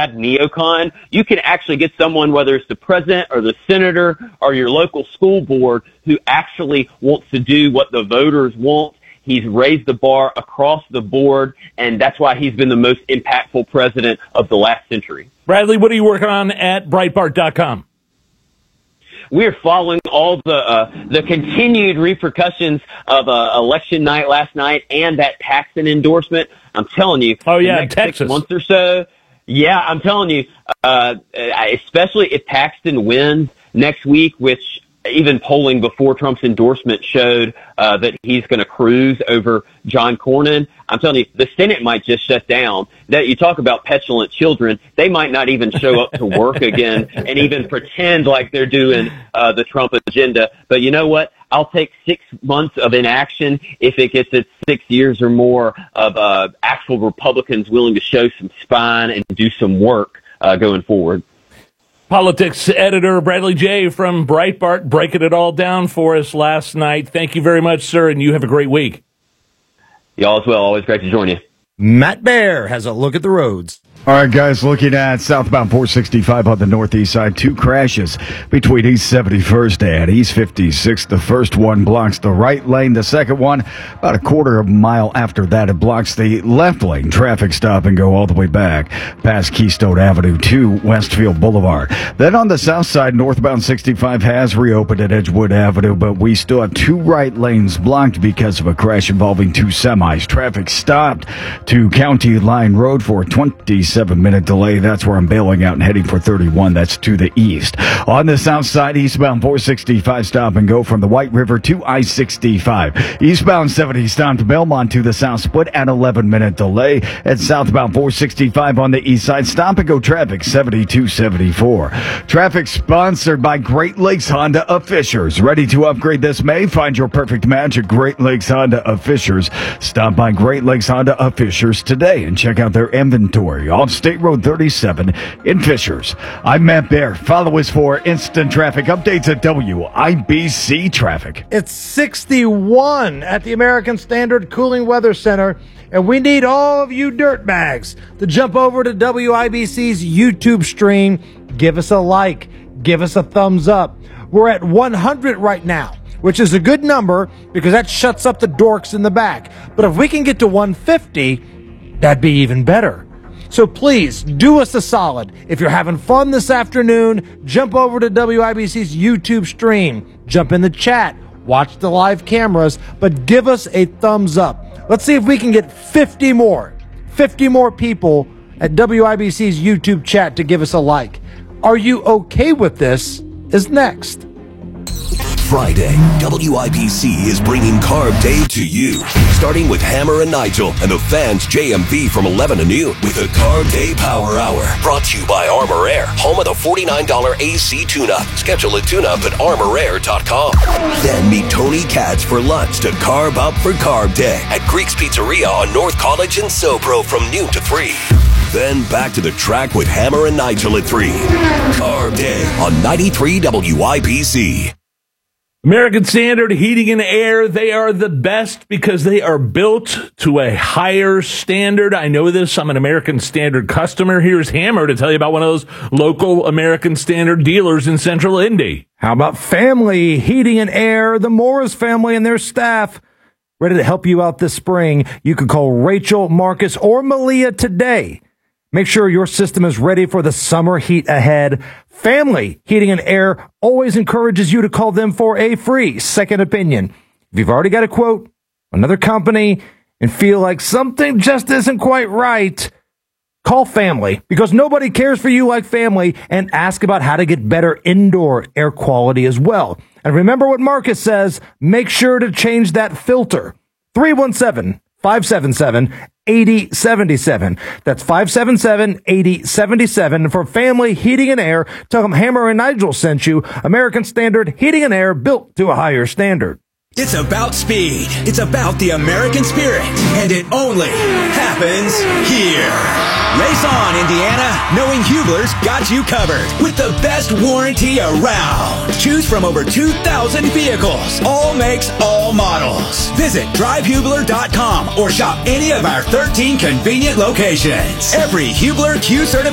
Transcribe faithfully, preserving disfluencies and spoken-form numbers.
bad neocon. You can actually get someone, whether it's the president or the senator or your local school board, who actually wants to do what the voters want. He's raised the bar across the board, and that's why he's been the most impactful president of the last century. Bradley, what are you working on at Breitbart dot com? We're following all the uh, the continued repercussions of uh, election night last night and that Paxton endorsement. I'm telling you, oh yeah, the next Texas. six months or so. Yeah, I'm telling you, uh, especially if Paxton wins next week, which even polling before Trump's endorsement showed uh, that he's going to cruise over John Cornyn. I'm telling you, the Senate might just shut down. That you talk about petulant children, they might not even show up to work again and even pretend like they're doing uh, the Trump agenda. But you know what? I'll take six months of inaction if it gets it six years or more of uh, actual Republicans willing to show some spine and do some work uh, going forward. Politics editor Bradley Jay from Breitbart breaking it all down for us last night. Thank you very much, sir, and you have a great week. Y'all as well. Always great to join you. Matt Bear has a look at the roads. All right, guys, looking at southbound four sixty-five on the northeast side, two crashes between East seventy-first and East fifty-sixth. The first one blocks the right lane. The second one, about a quarter of a mile after that, it blocks the left lane. Traffic stop and go all the way back past Keystone Avenue to Westfield Boulevard. Then on the south side, northbound sixty-five has reopened at Edgewood Avenue, but we still have two right lanes blocked because of a crash involving two semis. Traffic stopped to County Line Road for a twenty-seven minute delay. That's where I'm bailing out and heading for thirty-one. That's to the east. On the south side, eastbound four sixty-five stop and go from the White River to I sixty-five. Eastbound seventy stop to Belmont to the south split at eleven minute delay. And southbound four sixty-five on the east side, stop and go traffic seventy-two seventy-four. Traffic sponsored by Great Lakes Honda of Fishers. Ready to upgrade this May? Find your perfect match at Great Lakes Honda of Fishers. Stop by Great Lakes Honda of Fishers today and check out their inventory off State Road thirty-seven in Fishers. I'm Matt Bear. Follow us for instant traffic updates at W I B C Traffic. It's sixty-one at the American Standard Cooling Weather Center, and we need all of you dirtbags to jump over to W I B C's YouTube stream. Give us a like. Give us a thumbs up. We're at one hundred right now, which is a good number because that shuts up the dorks in the back. But if we can get to one fifty, that'd be even better. So please do us a solid. If you're having fun this afternoon, jump over to W I B C's YouTube stream. Jump in the chat. Watch the live cameras, but give us a thumbs up. Let's see if we can get fifty more. fifty more people at W I B C's YouTube chat to give us a like. Are you okay with this? Is next. Friday, W I B C is bringing Carb Day to you. Starting with Hammer and Nigel and the fans J M V from eleven to noon with a Carb Day Power Hour. Brought to you by Armor Air, home of the forty-nine dollar A C tune-up. Schedule a tune-up at armor air dot com. Then meet Tony Katz for lunch to carb up for Carb Day at Greek's Pizzeria on North College and SoPro from noon to three. Then back to the track with Hammer and Nigel at three. Carb Day on ninety-three W I B C. American Standard Heating and Air, they are the best because they are built to a higher standard. I know this. I'm an American Standard customer. Here's Hammer to tell you about one of those local American Standard dealers in Central Indy. How about Family Heating and Air, the Morris family and their staff? Ready to help you out this spring. You can call Rachel, Marcus, or Malia today. Make sure your system is ready for the summer heat ahead. Family Heating and Air always encourages you to call them for a free second opinion. If you've already got a quote, another company, and feel like something just isn't quite right, call Family, because nobody cares for you like Family, and ask about how to get better indoor air quality as well. And remember what Marcus says, make sure to change that filter. three one seven, five seven seven, eight zero seven seven. That's five seven seven, eight zero seven seven. For Family Heating and Air, tell them Hammer and Nigel sent you. American Standard Heating and Air, built to a higher standard. It's about speed. It's about the American spirit. And it only happens here. Race on, Indiana, knowing Hubler's got you covered with the best warranty around. Choose from over two thousand vehicles, all makes, all models. Visit drive hubler dot com or shop any of our thirteen convenient locations. Every Hubler Q certified